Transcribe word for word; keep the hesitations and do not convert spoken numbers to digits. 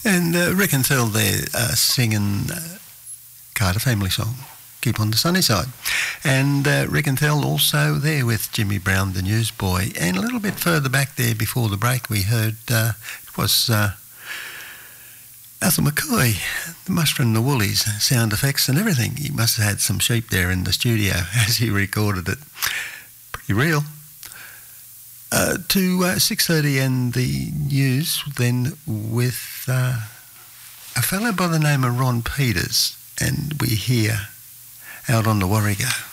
And uh, Rick and Tell there uh, singing uh, Carter Family Song, Keep on the Sunny Side. And uh, Rick and Tell also there with Jimmy Brown, the newsboy. And a little bit further back there before the break we heard uh, it was uh, Ethel McCoy, the Muster and the Woolies, sound effects and everything. He must have had some sheep there in the studio as he recorded it. Pretty real. Uh, to uh, six thirty and the news then with uh, a fellow by the name of Ron Peters, and we hear Out on the Warrego.